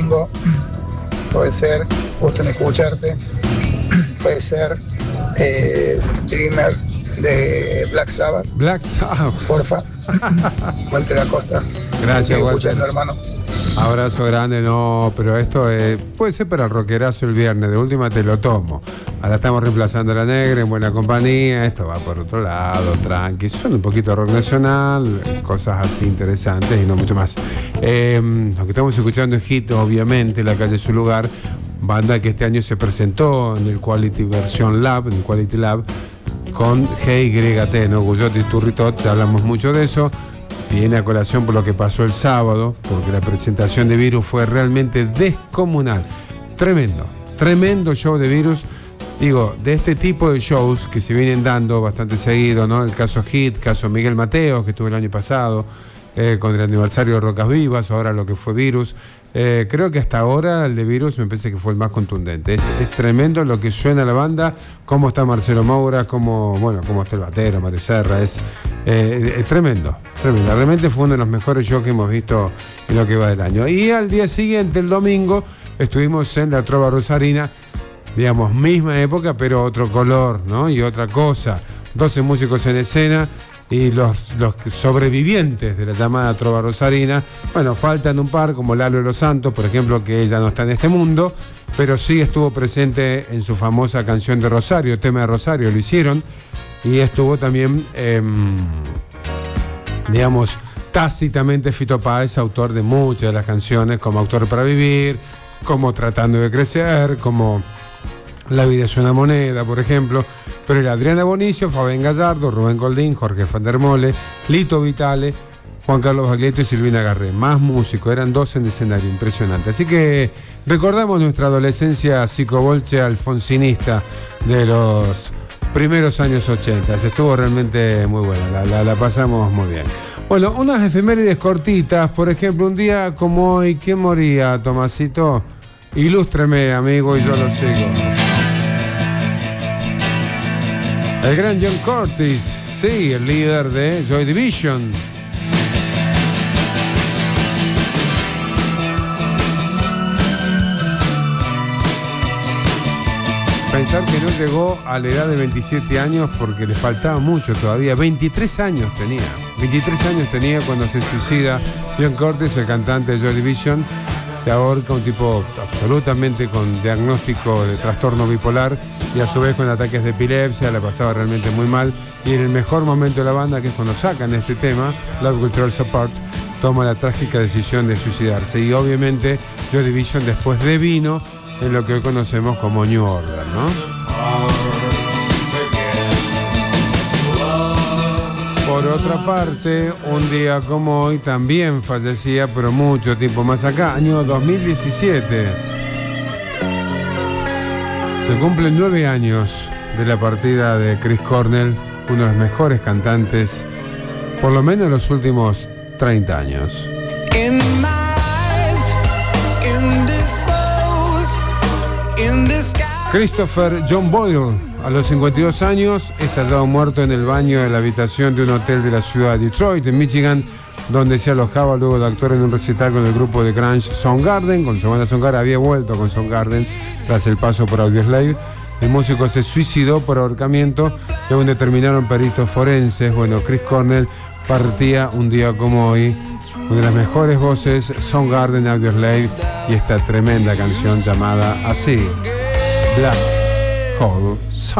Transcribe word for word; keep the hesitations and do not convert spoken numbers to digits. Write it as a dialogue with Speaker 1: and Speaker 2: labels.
Speaker 1: Ringo, puede ser Gusto en Escucharte, puede ser eh, Dreamer de Black Sabbath.
Speaker 2: Black Sabbath.
Speaker 1: Porfa. Walter Acosta.
Speaker 2: Gracias,
Speaker 1: Walter.
Speaker 2: Escuchando,
Speaker 1: hermano.
Speaker 2: Abrazo grande, no, pero esto eh, puede ser para el rockerazo el viernes, de última te lo tomo. Ahora estamos reemplazando a La Negra en buena compañía, esto va por otro lado, tranqui, son un poquito rock nacional, cosas así interesantes y no mucho más. Eh, lo que estamos escuchando es Hit, obviamente, La Calle Su Lugar, banda que este año se presentó en el Quality Version Lab, en el Quality Lab, con G Y T, ¿no? Gullotti, Turritot, ya hablamos mucho de eso. Viene a colación por lo que pasó el sábado, porque la presentación de Virus fue realmente descomunal. Tremendo, tremendo show de Virus. Digo, de este tipo de shows que se vienen dando bastante seguido, ¿no? El caso Hit, caso Miguel Mateos, que estuvo el año pasado, eh, con el aniversario de Rocas Vivas, ahora lo que fue Virus. Eh, creo que hasta ahora el de Virus me parece que fue el más contundente. Es, es tremendo lo que suena la banda, cómo está Marcelo Moura, cómo, bueno, cómo está el batero, Mario Serra, es, eh, es tremendo, tremendo. Realmente fue uno de los mejores shows que hemos visto en lo que va del año. Y al día siguiente, el domingo, estuvimos en la Trova Rosarina, digamos, misma época, pero otro color, ¿no? Y otra cosa. doce músicos en escena. Y los, los sobrevivientes de la llamada Trova Rosarina, bueno, faltan un par, como Lalo de los Santos, por ejemplo, que ella no está en este mundo, pero sí estuvo presente en su famosa canción de Rosario, tema de Rosario, lo hicieron, y estuvo también, eh, digamos, tácitamente Fito Páez, autor de muchas de las canciones, como Autor para Vivir, como Tratando de Crecer, como La Vida es una Moneda, por ejemplo. Pero era Adriana Bonicio, Fabián Gallardo, Rubén Goldín, Jorge Fandermole, Lito Vitale, Juan Carlos Baglietto y Silvina Garré. Más músicos, eran dos en escenario, impresionante. Así que recordamos nuestra adolescencia psicobolche alfonsinista de los primeros años ochenta. Estuvo realmente muy buena, la, la, la pasamos muy bien. Bueno, unas efemérides cortitas, por ejemplo, un día como hoy, ¿quién moría, Tomasito? Ilústreme, amigo, y yo lo sigo. El gran John Curtis, sí, el líder de Joy Division. Pensar que no llegó a la edad de veintisiete años porque le faltaba mucho todavía. veintitrés años tenía. veintitrés años tenía cuando se suicida John Curtis, el cantante de Joy Division. Se ahorca, un tipo absolutamente con diagnóstico de trastorno bipolar y a su vez con ataques de epilepsia, la pasaba realmente muy mal. Y en el mejor momento de la banda, que es cuando sacan este tema, Love Will Tear Us Apart, toma la trágica decisión de suicidarse. Y obviamente Joy Division después devino en lo que hoy conocemos como New Order, ¿no? Por otra parte, un día como hoy también fallecía, pero mucho tiempo más acá, año dos mil diecisiete. Se cumplen nueve años de la partida de Chris Cornell, uno de los mejores cantantes, por lo menos en los últimos treinta años. Christopher John Boyle, a los cincuenta y dos años, es hallado muerto en el baño de la habitación de un hotel de la ciudad de Detroit, en Michigan, donde se alojaba luego de actuar en un recital con el grupo de grunge Soundgarden. Con su banda Soundgarden había vuelto con Soundgarden tras el paso por Audioslave. El músico se suicidó por ahorcamiento, según determinaron peritos forenses. Bueno, Chris Cornell partía un día como hoy. Una de las mejores voces, Soundgarden, Audioslave, y esta tremenda canción llamada así, Black Hole Sun.